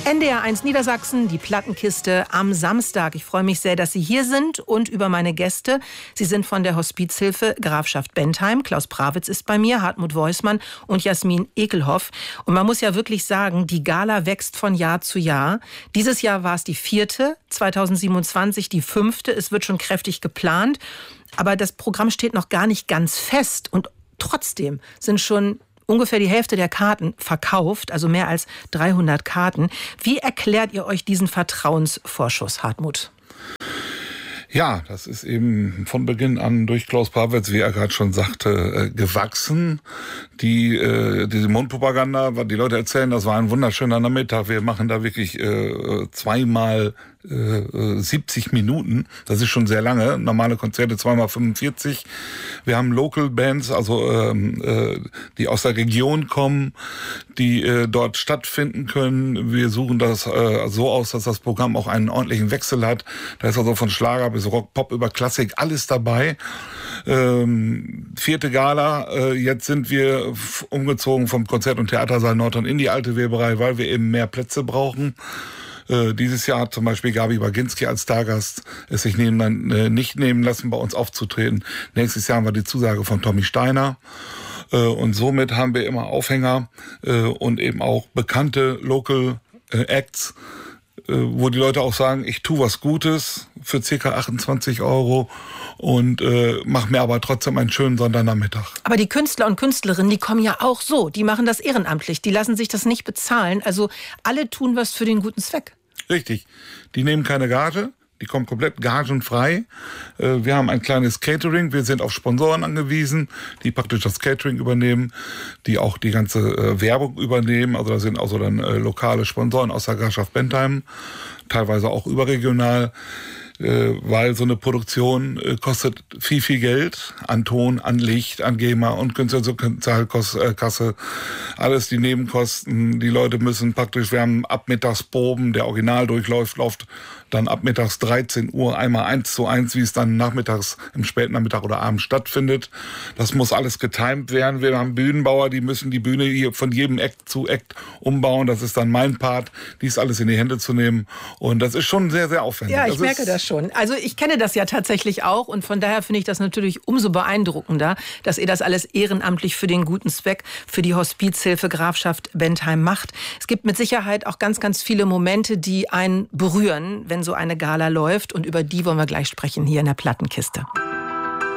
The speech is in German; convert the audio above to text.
NDR1 Niedersachsen, die Plattenkiste am Samstag. Ich freue mich sehr, dass Sie hier sind und über meine Gäste. Sie sind von der Hospizhilfe Grafschaft Bentheim. Klaus Prawitz ist bei mir, Hartmut Weusmann und Jasmin Ekelhoff. Und man muss ja wirklich sagen, die Gala wächst von Jahr zu Jahr. Dieses Jahr war es die 4., 2027 die 5. Es wird schon kräftig geplant. Aber das Programm steht noch gar nicht ganz fest. Und trotzdem sind schon ungefähr die Hälfte der Karten verkauft, also mehr als 300 Karten. Wie erklärt ihr euch diesen Vertrauensvorschuss, Hartmut? Ja, das ist eben von Beginn an durch Klaus Prawitz, wie er gerade schon sagte, gewachsen. Diese Mundpropaganda, was die Leute erzählen, das war ein wunderschöner Nachmittag. Wir machen da wirklich zweimal 70 Minuten. Das ist schon sehr lange. Normale Konzerte zweimal 45. Wir haben Local Bands, also die aus der Region kommen, die dort stattfinden können. Wir suchen das so aus, dass das Programm auch einen ordentlichen Wechsel hat. Da ist also von Schlager bis Rock, Pop über Klassik alles dabei. 4. Gala. Jetzt sind wir umgezogen vom Konzert- und Theatersaal Nordhorn in die alte Weberei, weil wir eben mehr Plätze brauchen. Dieses Jahr hat zum Beispiel Gabi Baginski als Stargast es sich nicht nehmen lassen, bei uns aufzutreten. Nächstes Jahr haben wir die Zusage von Tommy Steiner. Und somit haben wir immer Aufhänger und eben auch bekannte Local Acts, wo die Leute auch sagen, ich tue was Gutes für ca. 28 € und mache mir aber trotzdem einen schönen Sondernachmittag. Aber die Künstler und Künstlerinnen, die kommen ja auch so, die machen das ehrenamtlich, die lassen sich das nicht bezahlen. Also alle tun was für den guten Zweck. Richtig, die nehmen keine Gage. Die kommen komplett gagenfrei. Wir haben ein kleines Catering. Wir sind auf Sponsoren angewiesen, die praktisch das Catering übernehmen, die auch die ganze Werbung übernehmen. Also da sind also dann lokale Sponsoren aus der Grafschaft Bentheim, teilweise auch überregional, weil so eine Produktion kostet viel, viel Geld an Ton, an Licht, an GEMA und Künstlersozialkasse, alles die Nebenkosten. Die Leute müssen praktisch, wir haben ab mittags Proben, der Originaldurchlauf läuft dann ab mittags 13 Uhr einmal 1:1, wie es dann nachmittags, im Spätnachmittag oder Abend stattfindet. Das muss alles getimt werden. Wir haben Bühnenbauer, die müssen die Bühne hier von jedem Act zu Act umbauen. Das ist dann mein Part, dies alles in die Hände zu nehmen. Und das ist schon sehr, sehr aufwendig. Ja, ich merke das schon. Also ich kenne das ja tatsächlich auch und von daher finde ich das natürlich umso beeindruckender, dass ihr das alles ehrenamtlich für den guten Zweck, für die Hospizhilfe Grafschaft Bentheim macht. Es gibt mit Sicherheit auch ganz, ganz viele Momente, die einen berühren, wenn so eine Gala läuft und über die wollen wir gleich sprechen hier in der Plattenkiste.